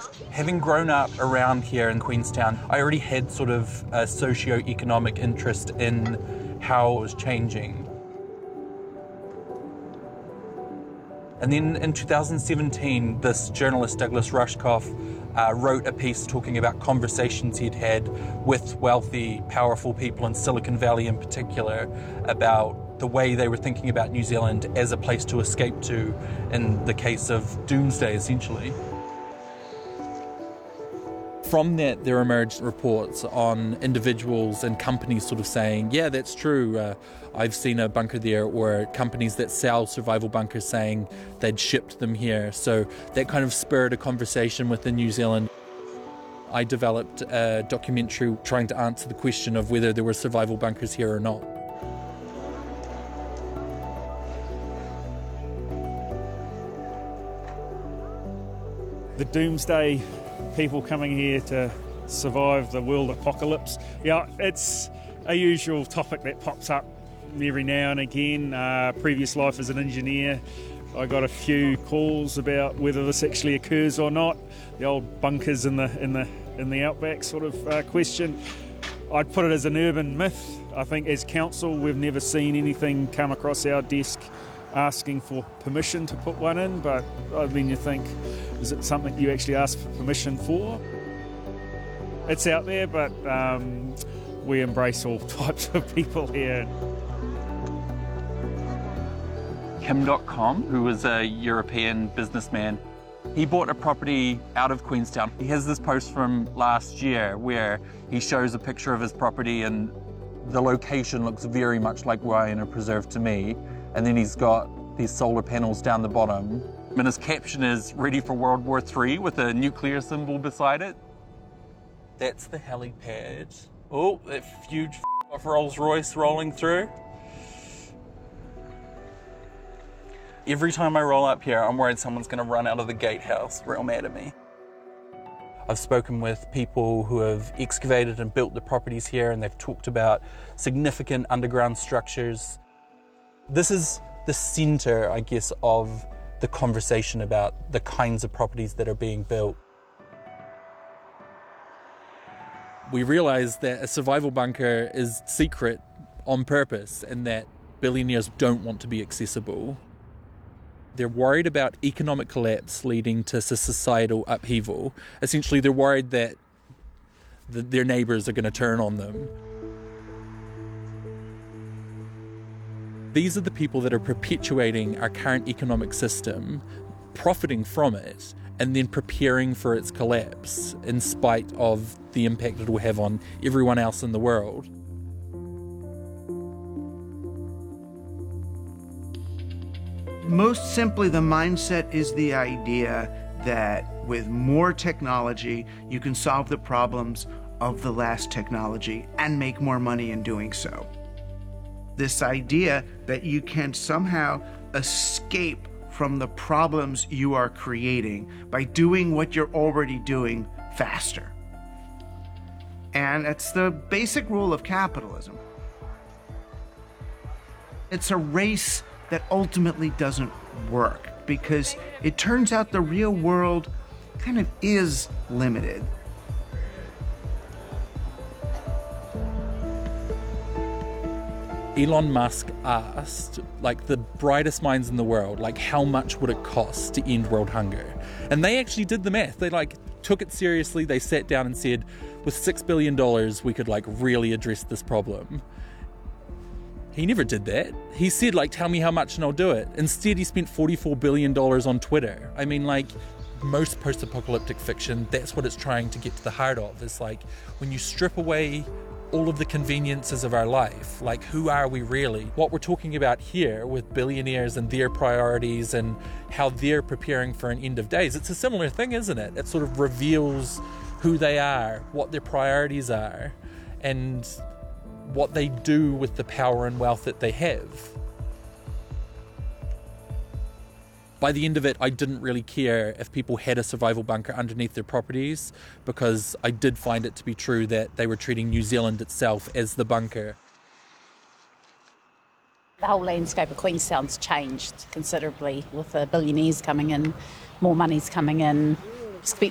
Having grown up around here in Queenstown, I already had sort of a socio-economic interest in how it was changing. And then in 2017, this journalist, Douglas Rushkoff, wrote a piece talking about conversations he'd had with wealthy, powerful people in Silicon Valley in particular about the way they were thinking about New Zealand as a place to escape to in the case of doomsday, essentially. From that, there emerged reports on individuals and companies sort of saying, yeah, that's true. I've seen a bunker there, or companies that sell survival bunkers saying they'd shipped them here. So that kind of spurred a conversation within New Zealand. I developed a documentary trying to answer the question of whether there were survival bunkers here or not. The doomsday people coming here to survive the world apocalypse. Yeah, it's a usual topic that pops up every now and again. Previous life as an engineer, I got a few calls about whether this actually occurs or not. The old bunkers in the outback sort of question. I'd put it as an urban myth. I think as council we've never seen anything come across our desk asking for permission to put one in, but I mean, you think, is it something you actually ask for permission for? It's out there, but we embrace all types of people here. Kim.com, who was a European businessman, he bought a property out of Queenstown. He has this post from last year where he shows a picture of his property and the location looks very much like Waiana Preserve to me. And then he's got these solar panels down the bottom. And his caption is, "Ready for World War III," with a nuclear symbol beside it. That's the helipad. Oh, that huge of Rolls Royce rolling through. Every time I roll up here, I'm worried someone's gonna run out of the gatehouse, real mad at me. I've spoken with people who have excavated and built the properties here, and they've talked about significant underground structures. This is the center, I guess, of the conversation about the kinds of properties that are being built. We realize that a survival bunker is secret on purpose and that billionaires don't want to be accessible. They're worried about economic collapse leading to societal upheaval. Essentially, they're worried that their neighbours are going to turn on them. These are the people that are perpetuating our current economic system, profiting from it, and then preparing for its collapse in spite of the impact it will have on everyone else in the world. Most simply, the mindset is the idea that with more technology, you can solve the problems of the last technology and make more money in doing so. This idea that you can somehow escape from the problems you are creating by doing what you're already doing faster. And it's the basic rule of capitalism. It's a race that ultimately doesn't work because it turns out the real world kind of is limited. Elon Musk asked, the brightest minds in the world, how much would it cost to end world hunger? And they actually did the math. They, took it seriously. They sat down and said, with $6 billion, we could, really address this problem. He never did that. He said, tell me how much and I'll do it. Instead, he spent $44 billion on Twitter. I mean, most post-apocalyptic fiction, that's what it's trying to get to the heart of. It's when you strip away all of the conveniences of our life, who are we really? What we're talking about here with billionaires and their priorities and how they're preparing for an end of days, it's a similar thing, isn't it? It sort of reveals who they are, what their priorities are, and what they do with the power and wealth that they have. By the end of it, I didn't really care if people had a survival bunker underneath their properties, because I did find it to be true that they were treating New Zealand itself as the bunker. The whole landscape of Queenstown's changed considerably with the billionaires coming in, more money's coming in.